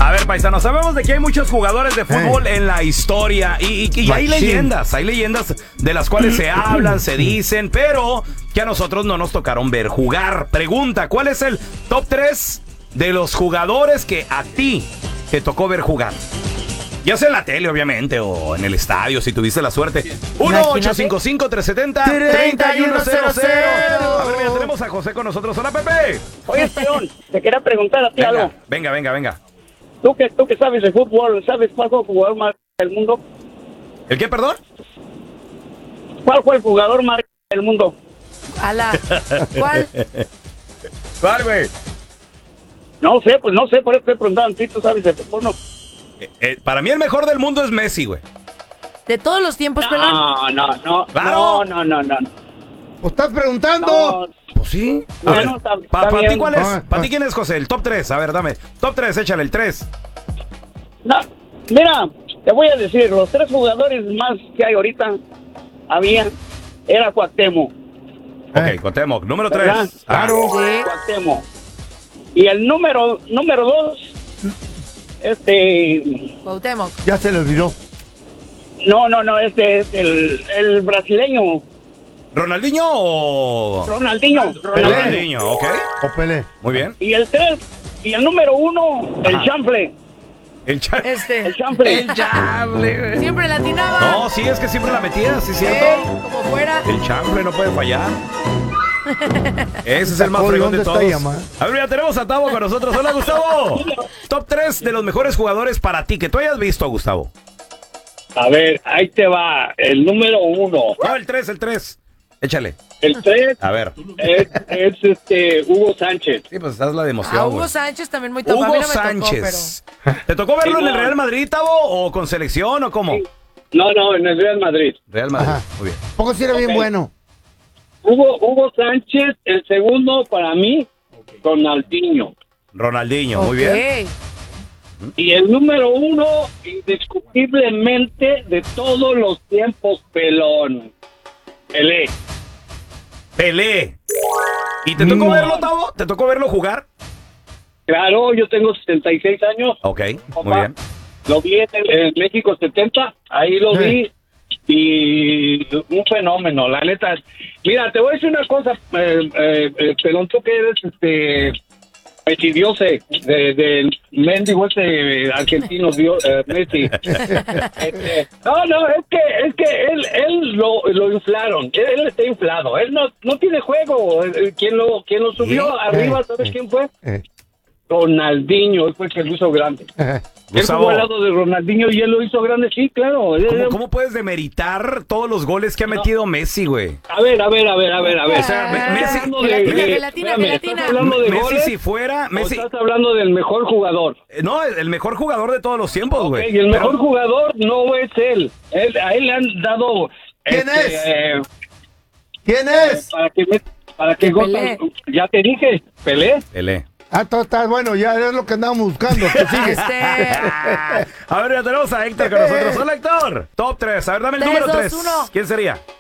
A ver, paisano, sabemos de que hay muchos jugadores de fútbol en la historia y hay leyendas de las cuales se hablan, se dicen, pero que a nosotros no nos tocaron ver jugar. Pregunta, ¿cuál es el top 3 de los jugadores que a ti te tocó ver jugar? Ya sea en la tele, obviamente, o en el estadio, si tuviste la suerte. 1-855-370-3100. A ver, mira, tenemos a José con nosotros. Hola, Pepe. Oye, Peón, te quería preguntar a ti algo. Venga. Tú que sabes de fútbol, ¿sabes cuál fue el jugador más del mundo? ¿El qué, perdón? ¿Cuál fue el jugador más del mundo? ¿Cuál? ¿Cuál, güey? No sé, por eso estoy preguntando. ¿Sí tú sabes de fútbol, no? Para mí el mejor del mundo es Messi, güey. ¿De todos los tiempos, pelón? No. ¡Claro! No. ¿Pues estás preguntando? No, Pues sí. A Bueno, ver, está ¿para ti bien. cuál es? ¿Para ti quién es, José? El top 3. A ver, dame. Top 3, échale el 3. no. Mira, te voy a decir, los 3 jugadores más que hay ahorita, era Cuauhtémoc. Ok, Cuauhtémoc. Número 3. ¿Verdad? Claro. Sí. Cuauhtémoc. Y el número 2, Cuauhtémoc. Ya se le olvidó. no, el brasileño, ¿Ronaldinho o...? Ronaldinho. Ronaldinho, ok. O Pelé. Muy bien. Y el número 1, el chanfle. El El chanfle. El chable, güey. Siempre latinaba. No, sí, es que siempre la metías, ¿sí es cierto? Como fuera. El chambre no puede fallar. Ese es el más Sacó, fregón de ¿dónde está todos. ella, ma? A ver, ya tenemos a Tavo con nosotros. Hola, Gustavo. Top 3 de los mejores jugadores para ti que tú hayas visto, Gustavo. A ver, ahí te va. El número 1. No, el 3. Échale. El 3 A ver. es Hugo Sánchez. Sí, pues estás la de A emoción, Hugo güey. Sánchez también muy top. A mí Hugo no me Sánchez. ¿Te tocó verlo en el Real Madrid, Tavo, o con selección, o cómo? No, en el Real Madrid. Real Madrid. Ajá. Muy bien. Poco si era bien Ok. bueno. Hugo Sánchez, el segundo para mí, Ronaldinho. Ronaldinho, pero... muy bien. Y el número 1, indiscutiblemente, de todos los tiempos, pelón. Pelé. Pelé. ¿Y te tocó verlo, Tavo? ¿Te tocó verlo jugar? Claro, yo tengo 76 años. Ok, muy Papá. bien. Lo vi en México 70, ahí lo vi. Y un fenómeno, la neta. Mira, te voy a decir una cosa, pelón, tú que eres Messi-diose del mendigo argentino, Messi. No, es que él lo inflaron, él está inflado, él no tiene juego. Quien lo subió arriba, ¿sabes quién fue? Ronaldinho, él fue el que lo hizo grande. Él Gustavo, jugó al lado de Ronaldinho y él lo hizo grande, sí, claro. ¿cómo puedes demeritar todos los goles que ha metido Messi, güey? A ver. O sea, Messi, Gelatina. ¿Estás hablando de Messi goles si fuera... o Messi, estás hablando del mejor jugador? no, el mejor jugador de todos los tiempos, güey. Ok, y el Pero- mejor jugador no es él. A él le han dado... ¿Quién es? ¿Quién es? Para que Pelé. ya te dije, Pelé. Pelé. Ah, todo está bueno, ya es lo que andábamos buscando. Tú sigue. A ver, ya tenemos a Héctor con nosotros. Hola, Héctor. Top 3. A ver, dame el 3, número 2, 3. 1. ¿Quién sería?